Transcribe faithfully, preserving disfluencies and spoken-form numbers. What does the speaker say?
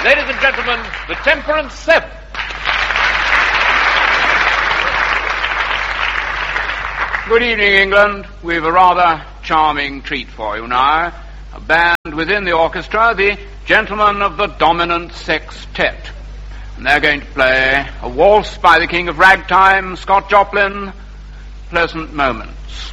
Ladies and gentlemen, the Temperance Seven. Good evening, England. We've a rather charming treat for you now. A band within the orchestra, the Gentlemen of the Dominant Sextet. And they're going to play a waltz by the King of Ragtime, Scott Joplin, Pleasant Moments.